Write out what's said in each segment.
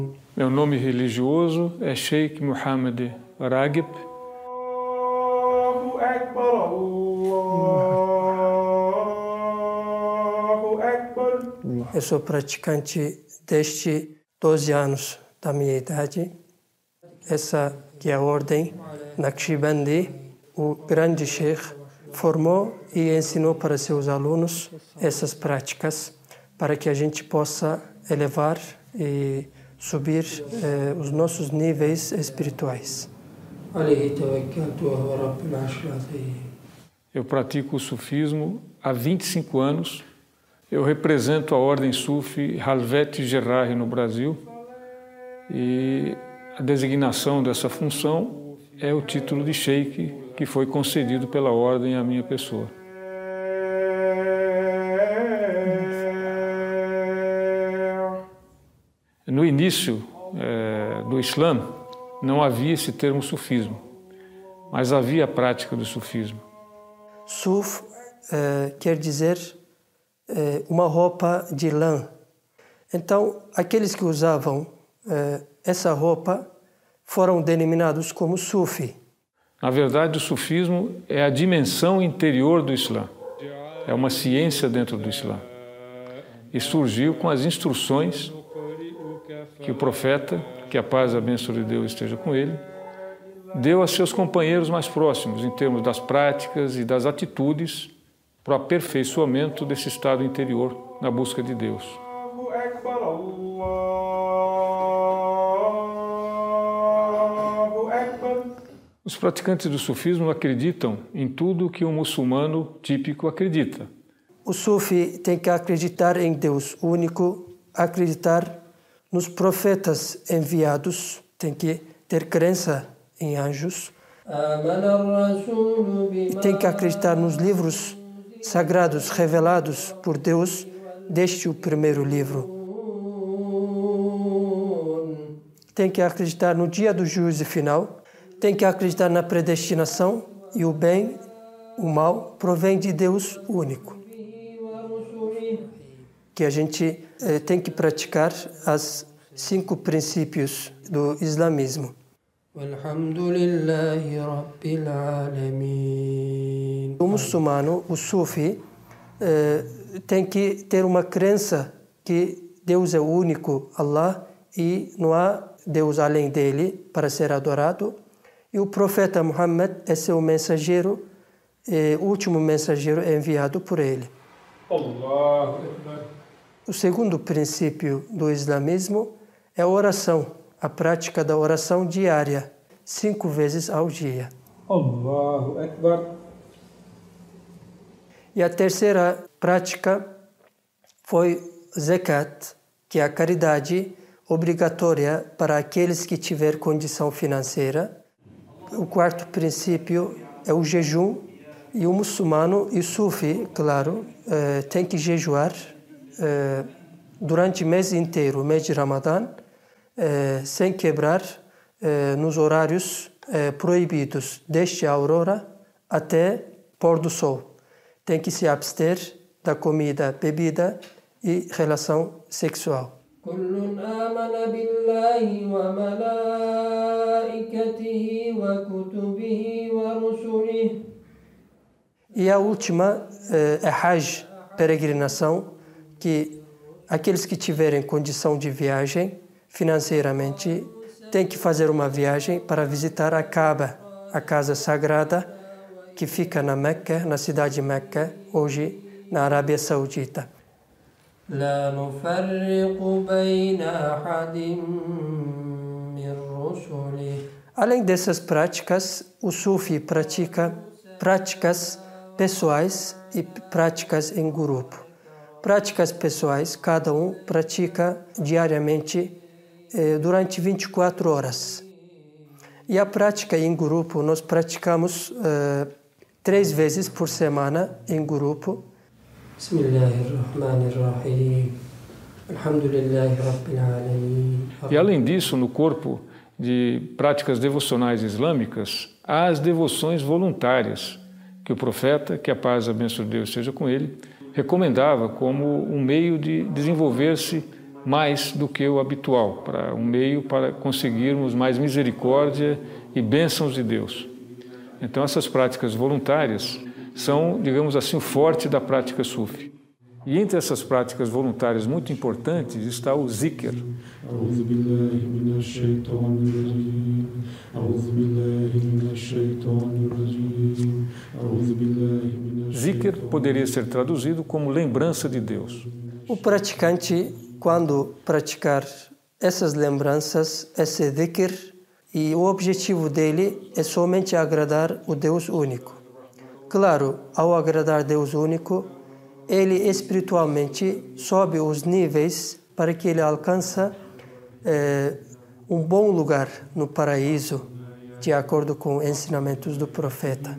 Meu nome religioso é Sheikh Mohammed Ragib. Eu sou praticante desde 12 anos da minha idade. Essa que é a ordem Naqshbandi, o grande Sheikh formou e ensinou para seus alunos essas práticas para que a gente possa elevar e subir os nossos níveis espirituais. Eu pratico o sufismo há 25 anos. Eu represento a ordem Sufi Halvet Gerrahi no Brasil e a designação dessa função é o título de Sheikh que foi concedido pela ordem à minha pessoa. No início do Islã, não havia esse termo sufismo, mas havia a prática do sufismo. Suf quer dizer uma roupa de lã. Então, aqueles que usavam essa roupa foram denominados como Sufi. Na verdade, o sufismo é a dimensão interior do Islã. É uma ciência dentro do Islã. E surgiu com as instruções que o profeta, que a paz e a bênção de Deus esteja com ele, deu a seus companheiros mais próximos, em termos das práticas e das atitudes para o aperfeiçoamento desse estado interior na busca de Deus. Os praticantes do sufismo acreditam em tudo que um muçulmano típico acredita. O sufi tem que acreditar em Deus único, acreditar nos profetas enviados, tem que ter crença em anjos, e tem que acreditar nos livros sagrados revelados por Deus desde o primeiro livro. Tem que acreditar no dia do juízo final, tem que acreditar na predestinação e o bem, o mal, provém de Deus único. Que a gente tem que praticar as 5 princípios do islamismo. O muçulmano, o sufi, tem que ter uma crença que Deus é o único, Allah, e não há Deus além dele para ser adorado. E o profeta Muhammad é seu mensageiro, o último mensageiro enviado por ele. O segundo princípio do islamismo é a oração, a prática da oração diária, 5 vezes ao dia. Allahu Akbar. E a terceira prática foi zakat, que é a caridade obrigatória para aqueles que tiver condição financeira. O quarto princípio é o jejum, e o muçulmano e o sufi, claro, tem que jejuar durante o mês inteiro, o mês de Ramadã, sem quebrar nos horários proibidos, desde a aurora até pôr do sol. Tem que se abster da comida, bebida e relação sexual. E a última é Hajj, peregrinação, que aqueles que tiverem condição de viagem financeiramente têm que fazer uma viagem para visitar a Kaaba, a casa sagrada que fica na Meca, na cidade de Meca, hoje na Arábia Saudita. Além dessas práticas, o sufi pratica práticas pessoais e práticas em grupo. Práticas pessoais, cada um pratica diariamente durante 24 horas. E a prática em grupo, nós praticamos 3 vezes por semana em grupo. Bismillahirrahmanirrahim. Alhamdulillahi Rabbil Alamin. E além disso, no corpo de práticas devocionais islâmicas, há as devoções voluntárias, que o profeta, que a paz e a bênção de Deus esteja com ele, recomendava como um meio de desenvolver-se mais do que o habitual, para um meio para conseguirmos mais misericórdia e bênçãos de Deus. Então essas práticas voluntárias são, digamos assim, o forte da prática sufi. E entre essas práticas voluntárias muito importantes está o zikr. Zikr poderia ser traduzido como lembrança de Deus. O praticante, quando praticar essas lembranças, esse zikr, e o objetivo dele é somente agradar o Deus único. Claro, ao agradar Deus único, ele espiritualmente sobe os níveis para que ele alcance um bom lugar no paraíso, de acordo com os ensinamentos do profeta.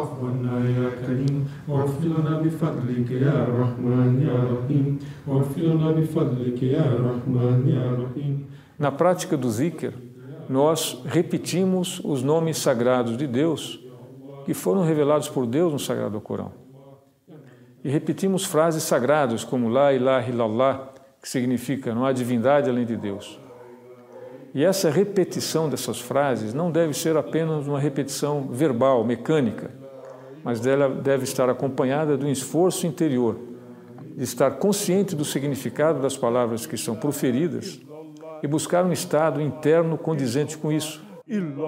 Na prática do zikr, nós repetimos os nomes sagrados de Deus que foram revelados por Deus no Sagrado Corão. E repetimos frases sagradas como La ilaha illallah, que significa não há divindade além de Deus. E essa repetição dessas frases não deve ser apenas uma repetição verbal, mecânica, mas ela deve estar acompanhada de um esforço interior, de estar consciente do significado das palavras que são proferidas e buscar um estado interno condizente com isso.